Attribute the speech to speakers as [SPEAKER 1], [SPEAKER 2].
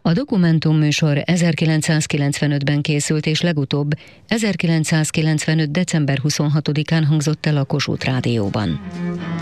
[SPEAKER 1] A dokumentumműsor 1995-ben készült, és legutóbb 1995. december 26-án hangzott el a Kossuth Rádióban.